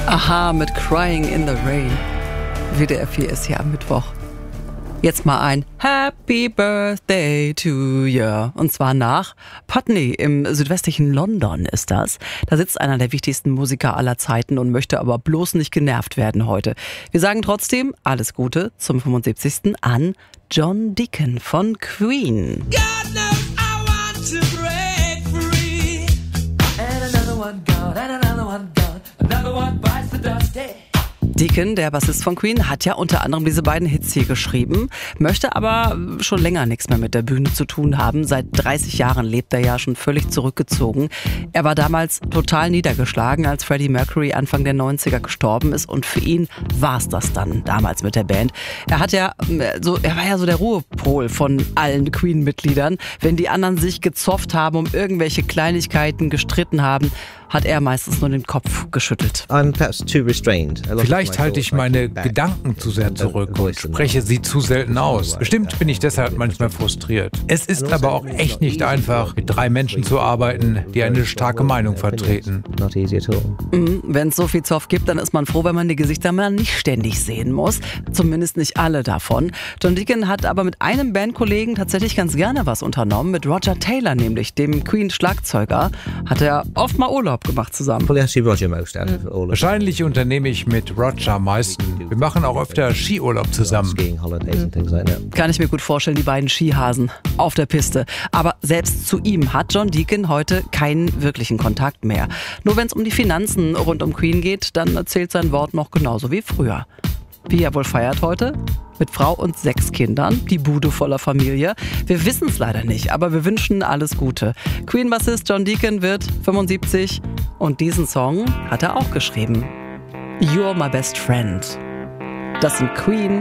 Aha mit Crying in the Rain. WDR 4 ist hier am Mittwoch. Jetzt mal ein Happy Birthday to you. Und zwar nach Putney im südwestlichen London ist das. Da sitzt einer der wichtigsten Musiker aller Zeiten und möchte aber bloß nicht genervt werden heute. Wir sagen trotzdem alles Gute zum 75. an John Deacon von Queen. God knows I want to break free. And another one gone, and another one gone. Another one bites the dust, hey. Deacon, der Bassist von Queen, hat ja unter anderem diese beiden Hits hier geschrieben, möchte aber schon länger nichts mehr mit der Bühne zu tun haben. Seit 30 Jahren lebt er ja schon völlig zurückgezogen. Er war damals total niedergeschlagen, als Freddie Mercury Anfang der 90er gestorben ist, und für ihn war es das dann damals mit der Band. Er war ja so der Ruhepol von allen Queen-Mitgliedern. Wenn die anderen sich gezofft haben, um irgendwelche Kleinigkeiten gestritten haben, hat er meistens nur den Kopf geschüttelt. Vielleicht halte ich meine Gedanken zu sehr zurück und spreche sie zu selten aus. Bestimmt bin ich deshalb manchmal frustriert. Es ist aber auch echt nicht einfach, mit 3 Menschen zu arbeiten, die eine starke Meinung vertreten. Wenn es so viel Zoff gibt, dann ist man froh, wenn man die Gesichter mal nicht ständig sehen muss. Zumindest nicht alle davon. John Deacon hat aber mit einem Bandkollegen tatsächlich ganz gerne was unternommen. Mit Roger Taylor nämlich, dem Queen-Schlagzeuger, hat er oft mal Urlaub gemacht zusammen. Wahrscheinlich unternehme ich mit Roger am meisten. Wir machen auch öfter Skiurlaub zusammen. Kann ich mir gut vorstellen, die beiden Skihasen auf der Piste. Aber selbst zu ihm hat John Deacon heute keinen wirklichen Kontakt mehr. Nur wenn es um die Finanzen rund um Queen geht, dann zählt sein Wort noch genauso wie früher. Wie er wohl feiert heute? Mit Frau und 6 Kindern, die Bude voller Familie. Wir wissen es leider nicht, aber wir wünschen alles Gute. Queen-Bassist John Deacon wird 75 und diesen Song hat er auch geschrieben. You're my best friend. Das sind Queen